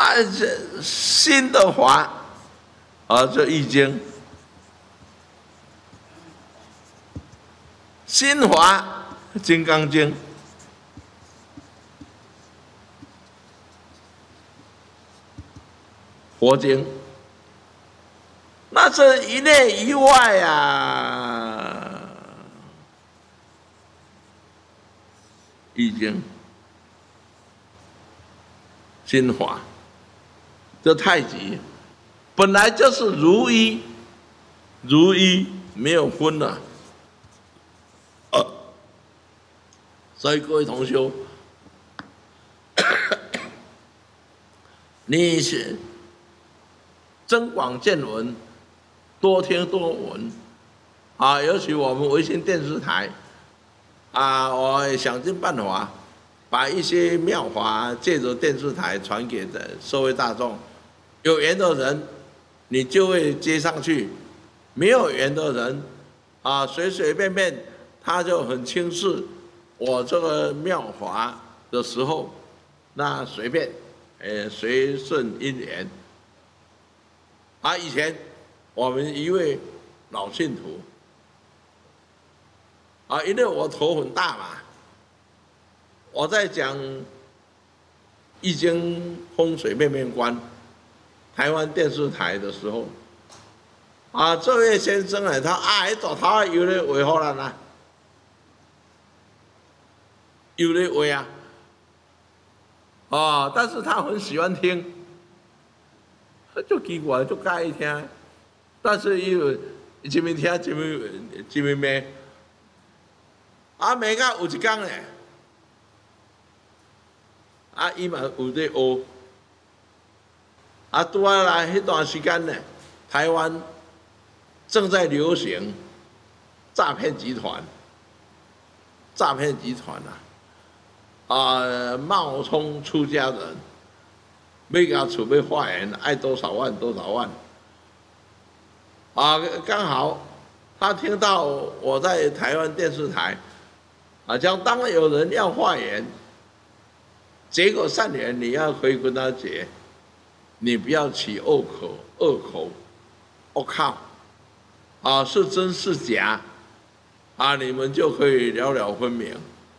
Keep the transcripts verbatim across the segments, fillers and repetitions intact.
啊，这新的法啊，这易经，新法金刚经，佛经。那这一内一外啊，易经、新法，这太极本来就是如一，如一没有分了。呃，所以各位同修，你是增广见闻。多听多闻，啊，尤其我们微信电视台，啊，我想尽办法把一些妙法借着电视台传给的社会大众。有缘的人，你就会接上去；没有缘的人，啊，随随便便他就很轻视我这个妙法的时候，那随便，呃，随顺因缘。啊，以前。我们一位老信徒啊，因为我头很大嘛，我在讲《易经》风水面面观台湾电视台的时候，啊，这位先生呢，他啊，做头有咧维护咱啊，有咧维啊，哦，但是他很喜欢听，就奇怪，就介意听。但是伊有一面听一面一面骂，啊骂到有一天咧，啊伊嘛有在学，啊拄啊来迄段时间咧，台湾正在流行诈骗集团，诈骗集团啊，啊冒充出家人，要甲厝要化缘，爱多少万多少万。啊，刚好他听到我在台湾电视台，啊，讲当有人要化缘，结果善缘，你要可以跟他结，你不要起恶口、恶口、我靠，啊，是真是假，啊，你们就可以了了分明。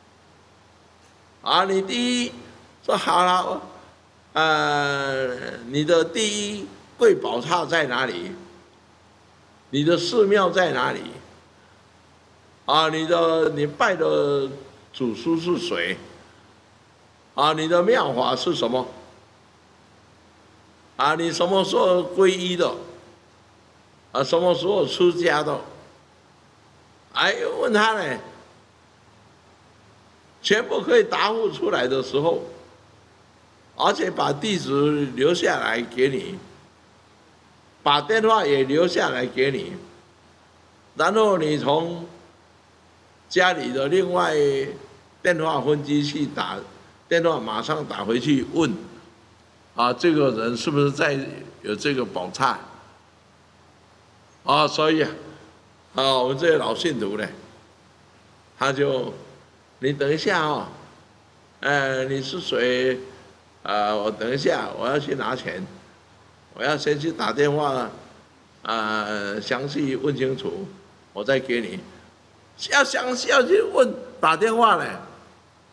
啊，你第一说好了，呃，你的第一贵宝刹在哪里？你的寺庙在哪里？啊，你的你拜的祖师是谁？啊，你的庙法是什么？啊，你什么时候皈依的？啊，什么时候出家的？哎，问他呢，全部可以答复出来的时候，而且把地址留下来给你。把电话也留下来给你，然后你从家里的另外电话分机器打电话，马上打回去问，啊，这个人是不是在有这个宝刹？啊，所以啊，啊，我们这些老信徒呢，他就，你等一下哦，呃，你是谁？呃，我等一下，我要去拿钱。我要先去打电话，啊、呃，详细问清楚，我再给你。要详细要去问打电话呢，